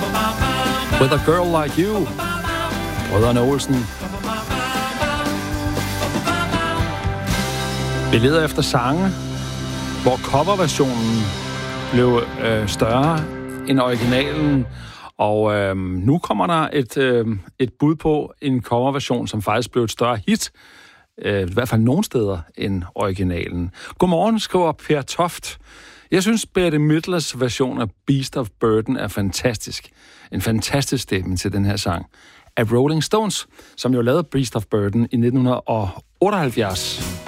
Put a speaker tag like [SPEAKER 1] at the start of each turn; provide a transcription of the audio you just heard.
[SPEAKER 1] With a Girl Like You. Brødrene Olsen. Vi leder efter sange, hvor coverversionen blev større end originalen. Og nu kommer der et bud på en coverversion, som faktisk blev et større hit. I hvert fald nogle steder end originalen. Godmorgen, skriver Per Toft. Jeg synes, Bette Midlers version af Beast of Burden er fantastisk. En fantastisk stemme til den her sang af Rolling Stones, som jo lavede Beast of Burden i 1978.